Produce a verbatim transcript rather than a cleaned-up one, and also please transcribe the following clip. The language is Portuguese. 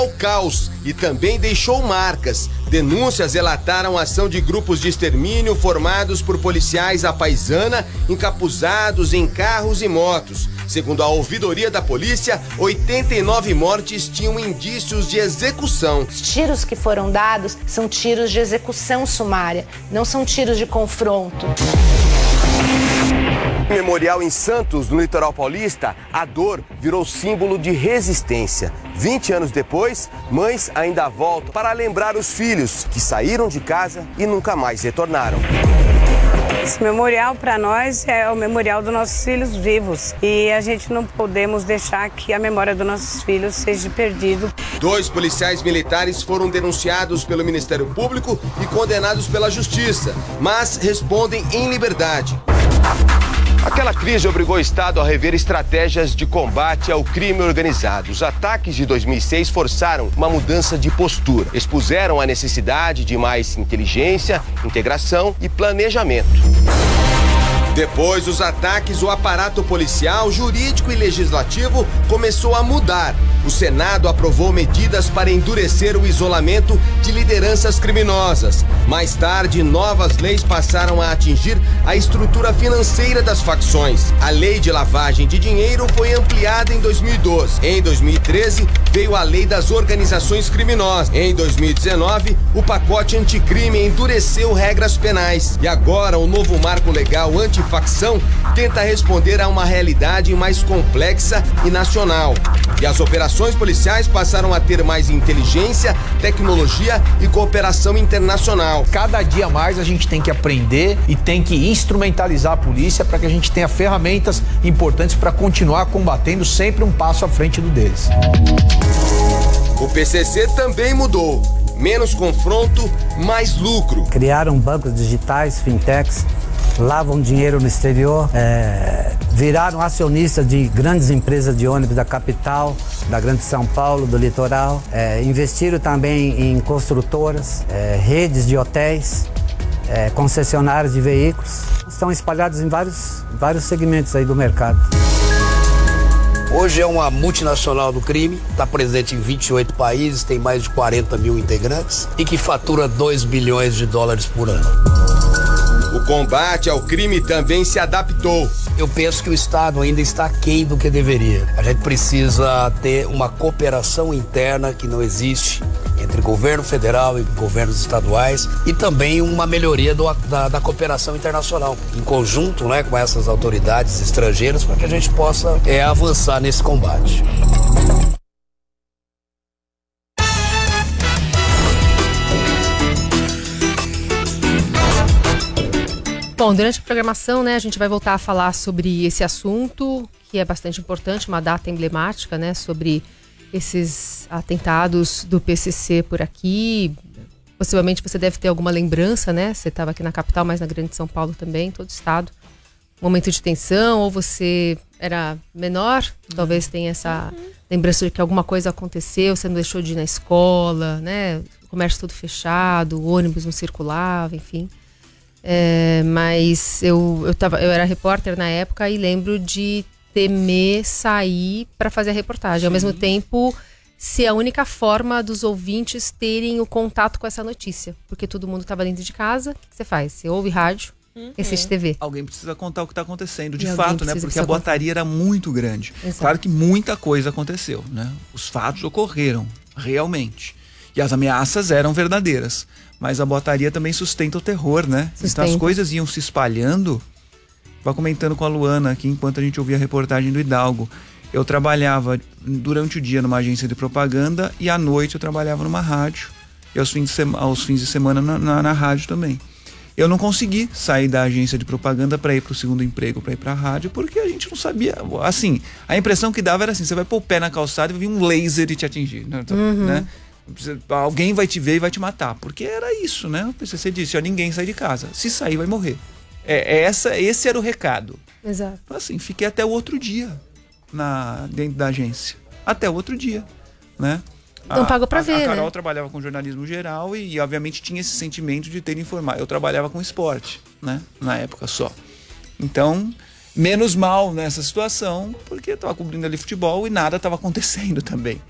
O caos e também deixou marcas. Denúncias relataram a ação de grupos de extermínio formados por policiais à paisana, encapuzados em carros e motos. Segundo a ouvidoria da polícia, oitenta e nove mortes tinham indícios de execução. Os tiros que foram dados são tiros de execução sumária, não são tiros de confronto. Memorial em Santos, no litoral paulista, a dor virou símbolo de resistência. vinte anos depois, mães ainda voltam para lembrar os filhos que saíram de casa e nunca mais retornaram. Esse memorial para nós é o memorial dos nossos filhos vivos e a gente não podemos deixar que a memória dos nossos filhos seja perdida. Dois policiais militares foram denunciados pelo Ministério Público e condenados pela Justiça, mas respondem em liberdade. Aquela crise obrigou o Estado a rever estratégias de combate ao crime organizado. Os ataques de dois mil e seis forçaram uma mudança de postura. Expuseram a necessidade de mais inteligência, integração e planejamento. Depois dos ataques, o aparato policial, jurídico e legislativo começou a mudar. O Senado aprovou medidas para endurecer o isolamento de lideranças criminosas. Mais tarde, novas leis passaram a atingir a estrutura financeira das facções. A lei de lavagem de dinheiro foi ampliada em dois mil e doze. Em dois mil e treze, veio a lei das organizações criminosas. Em dois mil e dezenove, o pacote anticrime endureceu regras penais. E agora, o novo marco legal antifacção tenta responder a uma realidade mais complexa e nacional. E as operações policiais passaram a ter mais inteligência, tecnologia e cooperação internacional. Cada dia mais a gente tem que aprender e tem que instrumentalizar a polícia para que a gente tenha ferramentas importantes para continuar combatendo sempre um passo à frente do deles. O P C C também mudou. Menos confronto, mais lucro. Criaram bancos digitais, fintechs, lavam dinheiro no exterior, é, viraram acionistas de grandes empresas de ônibus da capital, da Grande São Paulo, do litoral, é, investiram também em construtoras, é, redes de hotéis, é, concessionárias de veículos, estão espalhados em vários, vários segmentos aí do mercado. Hoje é uma multinacional do crime, está presente em vinte e oito países, tem mais de quarenta mil integrantes e que fatura dois bilhões de dólares por ano. O combate ao crime também se adaptou. Eu penso que o Estado ainda está aquém do que deveria. A gente precisa ter uma cooperação interna que não existe entre governo federal e governos estaduais e também uma melhoria do, da, da cooperação internacional, em conjunto, né, com essas autoridades estrangeiras, para que a gente possa é, avançar nesse combate. Bom, durante a programação, né, a gente vai voltar a falar sobre esse assunto, que é bastante importante, uma data emblemática, né, sobre esses atentados do P C C por aqui. Possivelmente você deve ter alguma lembrança, né? Você estava aqui na capital, mas na Grande São Paulo também, todo o estado. Momento de tensão, ou você era menor, talvez tenha essa uhum. lembrança de que alguma coisa aconteceu, você não deixou de ir na escola, né? O comércio todo fechado, o ônibus não circulava, enfim. É, mas eu, eu, tava, eu era repórter na época e lembro de temer sair para fazer a reportagem. Sim. Ao mesmo tempo, ser a única forma dos ouvintes terem o contato com essa notícia. Porque todo mundo estava dentro de casa. O que você faz? Você ouve rádio, uhum. assiste T V. Alguém precisa contar o que está acontecendo, de fato, né? Porque a boataria era muito grande. Exato. Claro que muita coisa aconteceu, né? Os fatos ocorreram, realmente. E as ameaças eram verdadeiras. Mas a boataria também sustenta o terror, né? Sustenta. Então as coisas iam se espalhando. Estava comentando com a Luana aqui enquanto a gente ouvia a reportagem do Hidalgo. Eu trabalhava durante o dia numa agência de propaganda e à noite eu trabalhava numa rádio. E aos fins de, sema, aos fins de semana na, na, na rádio também. Eu não consegui sair da agência de propaganda para ir para o segundo emprego, para ir para a rádio, porque a gente não sabia. Assim, a impressão que dava era assim: você vai pôr o pé na calçada e vai vir um laser e te atingir. Né? Uhum. né? Alguém vai te ver e vai te matar. Porque era isso, né? O P C C disse: ó, ninguém sai de casa. Se sair, vai morrer. É, é essa, esse era o recado. Exato. Assim, fiquei até o outro dia na, dentro da agência. Até o outro dia, né? Então pagou pra a, ver, A Carol né? trabalhava com jornalismo geral e, e, obviamente, tinha esse sentimento de ter informado. Eu trabalhava com esporte, né? Na época só. Então, menos mal nessa situação, porque eu tava cobrindo ali futebol e nada estava acontecendo também.